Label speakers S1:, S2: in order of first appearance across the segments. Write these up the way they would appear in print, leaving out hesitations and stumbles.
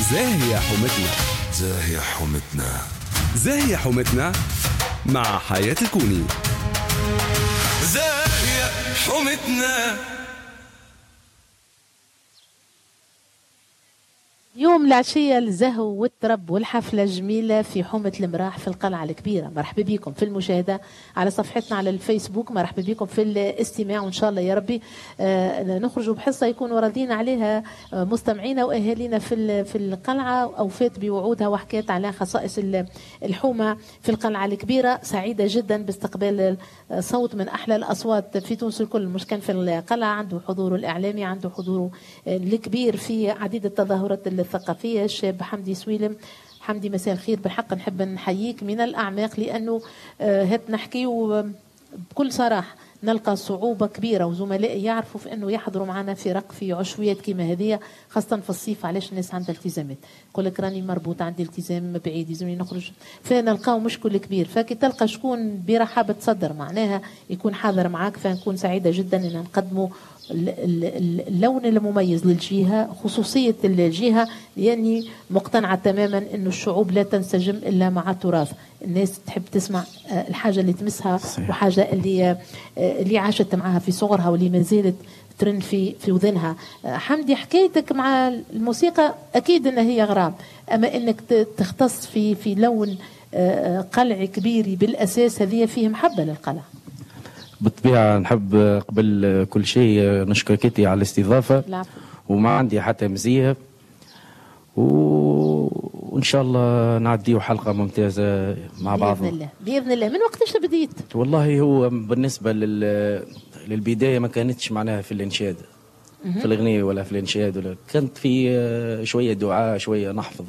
S1: زاهية حومتنا.
S2: زاهية حومتنا.
S1: زاهية حومتنا مع حياة الكوني.
S2: زاهية حومتنا.
S3: يوم العشية الزهو والترب والحفلة الجميلة في حومة المراح في القلعة الكبيرة. مرحبا بكم في المشاهدة على صفحتنا على الفيسبوك، مرحبا بكم في الاستماع، وإن شاء الله يا ربي نخرجوا بحصة يكونوا راضين عليها مستمعينا وأهالينا في القلعة. أوفت بوعودها وحكيت على خصائص الحومة في القلعة الكبيرة. سعيدة جدا باستقبال صوت من أحلى الأصوات في تونس الكل، مش كان في القلعة، عنده حضوره الإعلامي، عنده حضوره الكبير في عديد التظاهرات الثقافية. الشاب حمدي سويلم. حمدي مساء الخير، بحق نحب نحييك من الأعماق، لأنه هات نحكي بكل صراحة نلقى صعوبة كبيرة، وزملائي يعرفوا في أنه يحضروا معنا في عشويات كما هذه، خاصة في الصيف، علاش الناس عندها التزامات. يقول لك راني مربوط، عندي التزام بعيد، يلزمني نخرج، فنلقاو مشكل كبير. فكي تلقى شكون برحابة صدر معناها يكون حاضر معاك، فنكون سعيدة جدا أن نقدموا اللون المميز للجهة، خصوصية الجهة، لأني مقتنعة تماما أن الشعوب لا تنسجم إلا مع التراث. الناس تحب تسمع الحاجة اللي تمسها، وحاجة اللي عاشت معها في صغرها واللي ما زالت ترن في وذنها. حمدي، حكايتك مع الموسيقى أكيد أنها هي غرام، أما أنك تختص في لون قلعي كبير بالأساس، هذه فيه محبة للقلعة.
S4: بالطبيعة نحب قبل كل شيء نشكر كيتي على الاستضافة، وما عندي حتى مزية، وإن شاء الله نعديو حلقة ممتازة مع بعض
S3: بإذن الله. بإذن الله. من وقتاش بديت؟
S4: والله هو بالنسبة للبداية ما كانتش معناها في الإنشاد، في الأغنية ولا في الإنشاد، ولا كانت في شوية دعاء، شوية نحفظ.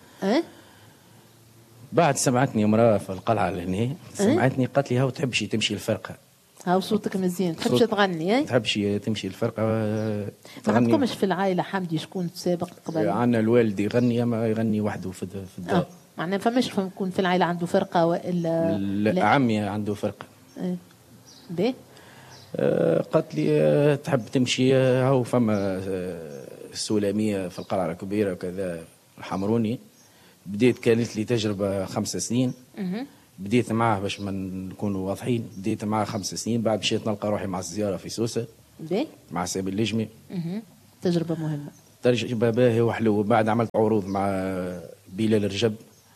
S4: بعد سمعتني امرأة في القلعة لهنا، سمعتني قالت لي هاو تحبش تمشي الفرقة،
S3: هاو صوتك مزيان، تحبش تغني؟
S4: تحبش تمشي الفرقة
S3: ما عندكمش في العائلة حمدي شكون سابق قبل؟
S4: عندنا الوالد يغني، اما يغني وحده في الدار.
S3: معناها فماش يكون في العائلة عنده فرقة والا؟
S4: لا، عمي عنده فرقة.
S3: باهي.
S4: قالت لي تحب تمشي، هاو فما السلامية في القلعة الكبيرة وكذا الحمروني. بديت كانت لي تجربة 5 سنين. بديت معاه باش ما نكونوا واضحين، بديت معاه 5 سنين، بعد مشيت نلقى روحي مع الزيارة في سوسة مع سامي اللجمي.
S3: تجربة مهمة،
S4: تجربة باهية وحلوة. بعد عملت عروض مع بلال الرجب.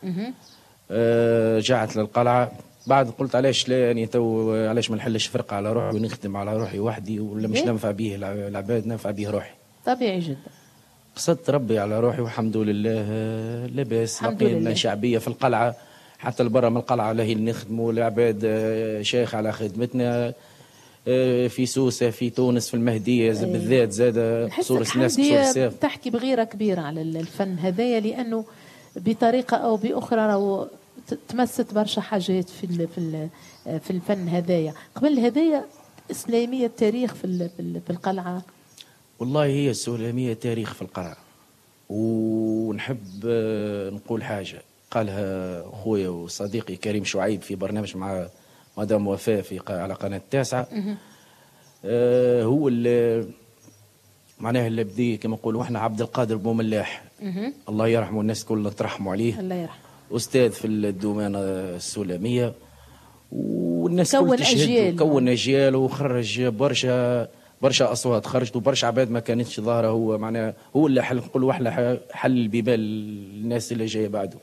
S4: رجعت للقلعة، بعد قلت علاش لا، يعني تو علاش ما نحلش فرقة على روحي ونخدم على روحي وحدي، ولا مش ننفع به العباد، ننفع به روحي.
S3: طبيعي جدا.
S4: قصدت ربي على روحي والحمد لله لاباس. لقينا شعبية في القلعة، حتى البرة من القلعة لا هي نخدموا العباد شيخ على خدمتنا. في سوسة، في تونس، في المهدية بالذات زاد قصور الناس قصور السيف.
S3: تحكي بغيرة كبيرة على الفن هذايا، لأنه بطريقة أو بأخرى تمست برشا حاجات في الفن هذايا. قبل هذايا إسلامية التاريخ في القلعة.
S4: والله هي السلامية تاريخ في القلعة. ونحب نقول حاجة قالها أخويا وصديقي كريم شعيب في برنامج مع مدام وفاء على قناة 9. هو اللي معناها اللي بدي كما نقولوا احنا عبد القادر بوملاح، الله يرحمه، الناس كلها ترحموا عليه،
S3: الله يرحمه،
S4: أستاذ في الدومانة السلامية، والناس كل تشهد، كون أجيال وخرج برشا أصوات، خرجت وبرشا عباد ما كانتش ظاهرة. هو معناها هو اللي نقولوا احنا حل البيبان للناس اللي جايه بعده.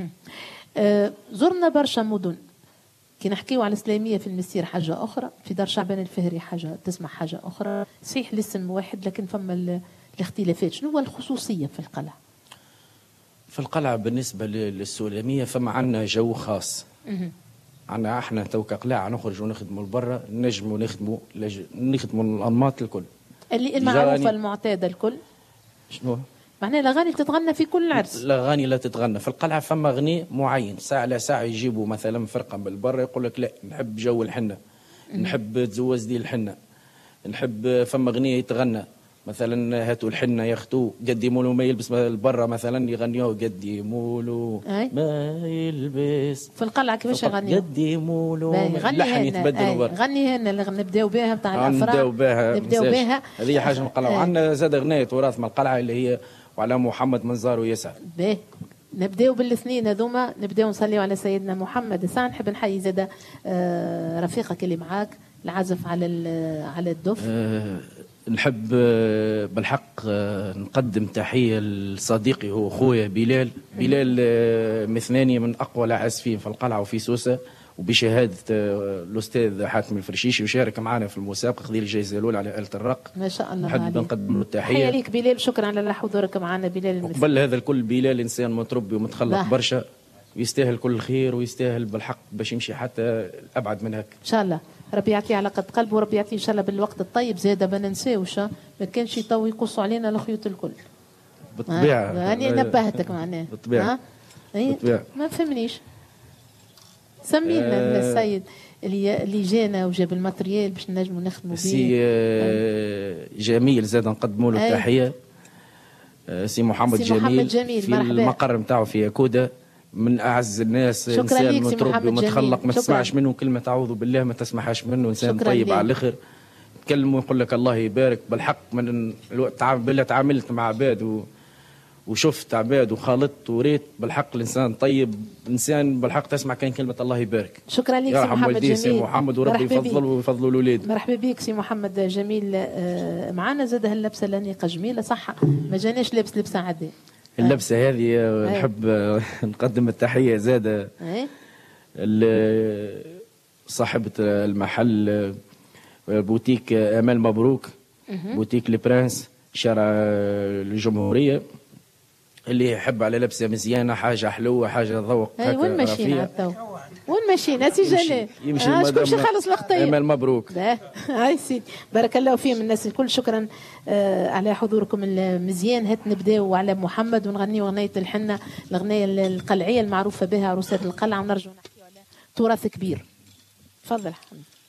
S3: زرنا برشا مدن، كي نحكيو على الإسلامية في المسير حاجة أخرى، في دار شعبان الفهري حاجة تسمع حاجة أخرى، صحيح الاسم واحد لكن فما الاختلافات. شنو هو الخصوصية في القلعة؟
S4: في القلعة بالنسبة للسلامية فما عنا جو خاص. عنا احنا توكا قلاع نخرج ونخدموا لبرا، نجموا نخدموا الأنماط الكل
S3: اللي المعروفة المعتادة الكل.
S4: شنو؟
S3: معناها الأغاني تتغنى في كل عرس؟
S4: الأغاني لا تتغنى في القلعة، فما غني معين ساعة لا ساعة يجيبوا مثلا فرقة من برا يقول لك لا نحب جو الحنة، نحب تزوز دي الحنة، نحب فما غنية يتغنى مثلا هاتوا الحنة ياخذوه، قدموا له ما يلبس برا مثلا يغنيوه قدموا له ما يلبس.
S3: في القلعة كيفاش يغنيوا؟
S4: قدموا له اللحن يتبدلوا برا.
S3: غني هنا اللي نبداو بها نتاع الأفراح،
S4: نبداو بها هذه حاجة من القلعة. وعندنا زاد غناية تراث من القلعة اللي هي وعلى محمد منظار ويسعد.
S3: باهي نبداو بالاثنين هذوما، نبداو نصليو على سيدنا محمد. ساعة نحب نحيي زاده رفيقك اللي معاك العازف على الدف.
S4: نحب بالحق نقدم تحية لصديقي هو خويا بلال مثناني من أقوى العازفين في القلعة وفي سوسة، وبشهادة الأستاذ حاتم الفرشيشي، وشارك معنا في المسابقة خذ الجائزة الأولى على آلة الرق.
S3: ما شاء الله
S4: نحب
S3: عليك.
S4: نقدم له التحية.
S3: تحية ليك بلال، شكرا على حضورك معنا بلال.
S4: قبل هذا الكل بلال إنسان متربي ومتخلق برشا، ويستاهل كل الخير، ويستاهل بالحق باش يمشي حتى أبعد من هيك
S3: إن شاء الله. ربي يعطيه على قد قلبه، وربي يعطيه إن شاء الله بالوقت الطيب زاده ما ننساوش، ما كانش يطوي يقصوا علينا الخيوط الكل.
S4: بالطبيعة
S3: أنا نبهتك معناه.
S4: بالطبيعة
S3: بالطبيعة. ما فهمنيش. سمينا السيد اللي جانا وجاب الماتريال باش نجموا نخدموا به.
S4: سي جميل زاد نقدموا له التحية. سي محمد جميل في المقر نتاعو في ياكودا، من اعز الناس، انسان متربي ومتخلق، ما تسمعش منه كلمه تعوذ بالله ما تسمعهاش منه، انسان طيب على الاخر، يتكلم ويقول لك الله يبارك. بالحق من تعاملت مع عباد وشفت عباد وخالطت وريت، بالحق الانسان طيب، انسان بالحق تسمع كان كلمه الله يبارك.
S3: شكرا لك سي محمد جميل.
S4: سي محمد وربي يفضله ويفضلوا الاولاد.
S3: مرحبا بك سي محمد جميل. معنا زاد هاللبسه الانيقه جميله صح، ما جاناش لابس لبسه عاديه.
S4: اللبسه هذه نحب نقدم التحيه زاده صاحبه المحل بوتيك امال مبروك، بوتيك البرنس شارع الجمهوريه، اللي يحب على لبسه مزيانه، حاجه حلوه، حاجه ذوق.
S3: وين ماشيين على التو؟ وين ماشيين سي جلال؟
S4: يمشي
S3: شكون شي خلص الوقتيه؟
S4: امال مبروك.
S3: هاي سيدي بارك الله فيهم الناس الكل. شكرا على حضوركم المزيان. هات نبداو على محمد ونغنيو اغنيه الحنه، الاغنيه القلعيه المعروفه بها عروسات القلعه، ونرجعوا نحكيو على تراث كبير. تفضل حمد.